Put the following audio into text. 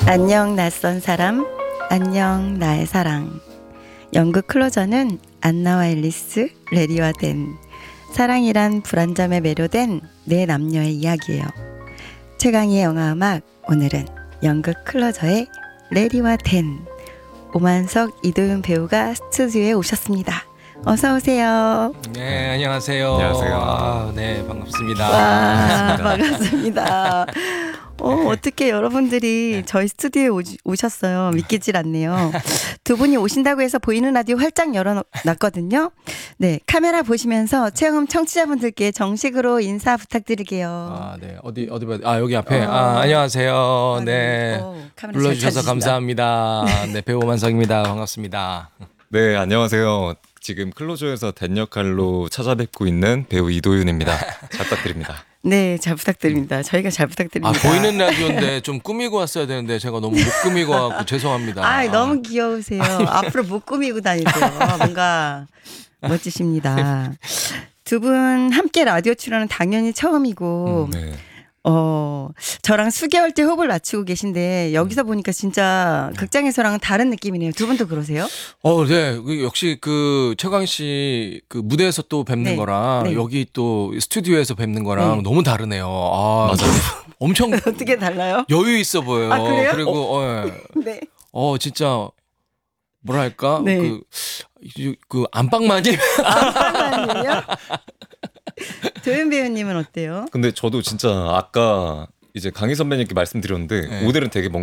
안녕 낯선 사람, 안녕 나의 사랑. 연극 클로저는 안나와 앨리스, 레리와 댄, 사랑이란 불안점에 매료된 네 남녀의 이야기예요. 최강희의 영화음악, 오늘은 연극 클로저의 레리와 댄. 오만석, 이도윤 배우가 스튜디오에 오셨습니다. 어서 오세요. 네, 안녕하세요. 안녕하세요. 네, 반갑습니다. 와, 반갑습니다. 어떻게 여러분들이 저희 스튜디오에 오셨어요. 믿기질 않네요. 두 분이 오신다고 해서 보이는 라디오 활짝 열어놨거든요. 네, 카메라 보시면서 체험 청취자분들께 정식으로 인사 부탁드릴게요. 아, 네. 어디 봐. 아, 여기 앞에. 안녕하세요. 네. 카메라 불러주셔서 잘 찾으신다. 감사합니다. 네, 배우 오만석입니다. 반갑습니다. 네, 안녕하세요. 지금 클로저에서 댄 역할로 찾아뵙고 있는 배우 이도윤입니다. 잘 부탁드립니다. 네, 잘 부탁드립니다. 저희가 잘 부탁드립니다. 보이는 라디오인데 좀 꾸미고 왔어야 되는데 제가 너무 못 꾸미고 와갖고 죄송합니다. 너무 귀여우세요. 앞으로 못 꾸미고 다니세요. 뭔가 멋지십니다. 두 분 함께 라디오 출연은 당연히 처음이고 네. 저랑 수개월 때 호흡을 맞추고 계신데 여기서 보니까 진짜 극장에서랑은 다른 느낌이네요. 두 분도 그러세요? 네. 역시 최광희 씨 무대에서 또 뵙는 네. 거랑 네. 여기 또 스튜디오에서 뵙는 거랑 네. 너무 다르네요. 맞아요. 엄청 어떻게 달라요? 여유 있어 보여요. 아, 그래요? 그리고 네. 진짜 뭐랄까 네. 안방마님. 아니요? 도윤 배우님은 어때요? 근데 저도 진짜 아까 이제 강희 선배님께 말씀드렸는데 네. 모델은 되게